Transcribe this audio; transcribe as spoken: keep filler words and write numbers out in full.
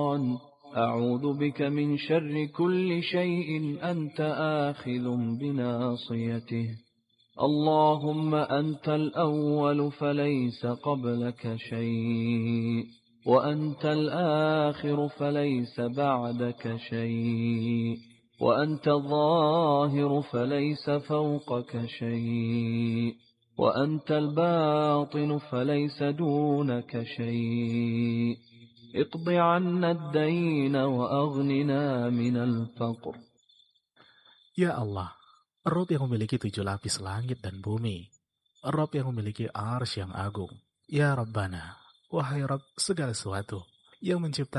الشيطان أعوذ بك من شر كل شيء أنت آخذ بناصيته اللهم أنت الأول فليس قبلك شيء وأنت الآخر فليس بعدك شيء وأنت الظاهر فليس فوقك شيء وأنت الباطن فليس دونك شيء اقض عنا الدين وأغننا من الفقر. Ya Allah, Rob yang memiliki tujuh lapis langit dan bumi, Rob yang memiliki arsy yang agung, Ya Rabbana, wahai Rabb segala sesuatu, yang mencipta